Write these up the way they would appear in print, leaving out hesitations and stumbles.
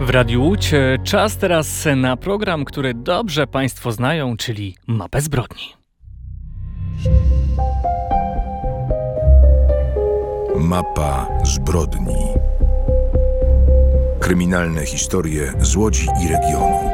W Radiu Łódź czas teraz na program, który dobrze Państwo znają, czyli Mapę Zbrodni. Mapa zbrodni. Kryminalne historie z Łodzi i regionu.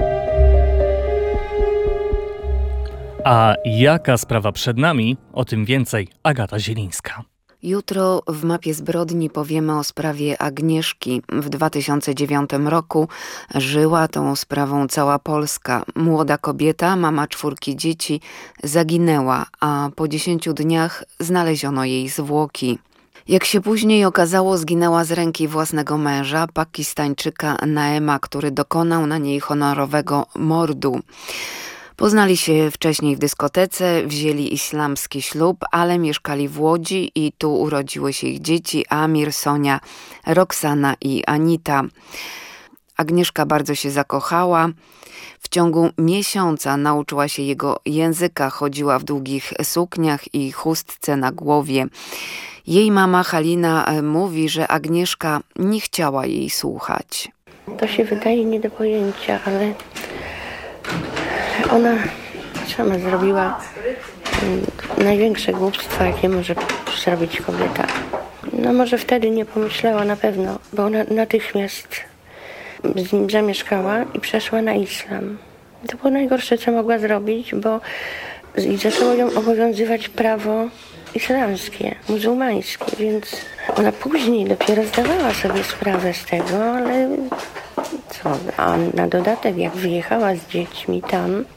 A jaka sprawa przed nami? O tym więcej Agata Zielińska. Jutro w Mapie Zbrodni powiemy o sprawie Agnieszki. W 2009 roku żyła tą sprawą cała Polska. Młoda kobieta, mama 4 dzieci, zaginęła, a po 10 dniach znaleziono jej zwłoki. Jak się później okazało, zginęła z ręki własnego męża, Pakistańczyka Naema, który dokonał na niej honorowego mordu. Poznali się wcześniej w dyskotece, wzięli islamski ślub, ale mieszkali w Łodzi i tu urodziły się ich dzieci Amir, Sonia, Roxana i Anita. Agnieszka bardzo się zakochała. W ciągu miesiąca nauczyła się jego języka, chodziła w długich sukniach i chustce na głowie. Jej mama Halina mówi, że Agnieszka nie chciała jej słuchać. To się wydaje nie do pojęcia, ale ona sama zrobiła największe głupstwa, jakie może zrobić kobieta. No może wtedy nie pomyślała na pewno, bo ona natychmiast z nim zamieszkała i przeszła na islam. To było najgorsze, co mogła zrobić, bo zaczęło ją obowiązywać prawo islamskie, muzułmańskie, więc ona później dopiero zdawała sobie sprawę z tego, ale co, a na dodatek jak wyjechała z dziećmi tam,